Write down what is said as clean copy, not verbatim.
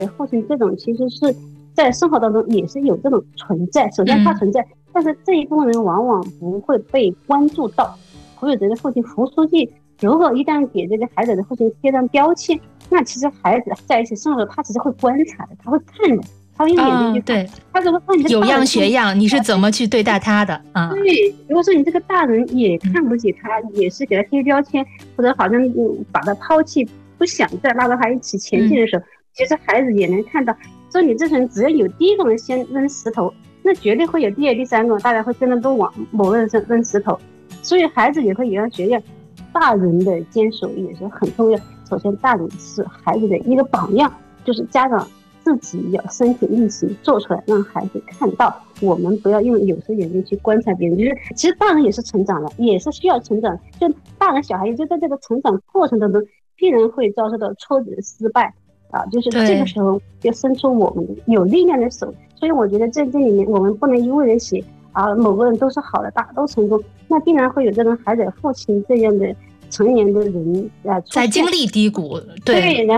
父亲这种其实是在生活当中也是有这种存在，首先他存在，但是这一部分人往往不会被关注到。胡有德的父亲胡书记，如果一旦给这个孩子的父亲贴上标签，那其实孩子在一起生活，他其实会观察的，他会看的，他会用眼睛去看， 对， 他如果看你有样学样，你是怎么去对待他的啊？ 对，如果说你这个大人也看不起他，也是给他贴标签，或者好像把他抛弃，不想再拉着他一起前进的时候，其实孩子也能看到，说你这人只要有第一个人先扔石头，那绝对会有第二、第三个，大家会跟着都往某个人身扔石头，所以孩子也会有样学样，大人的坚守也是很重要。首先，大人是孩子的一个榜样，就是家长自己要身体力行做出来，让孩子看到。我们不要用有色眼镜去观察别人，就是其实大人也是成长的，也是需要成长。就大人小孩也就在这个成长过程当中，必然会遭受到挫折、失败啊，就是这个时候要伸出我们有力量的手。所以我觉得在这里面，我们不能一味的写啊，某个人都是好的，大家都成功，那必然会有这种孩子父亲这样的成年的人啊， 在经历低谷， 对，然后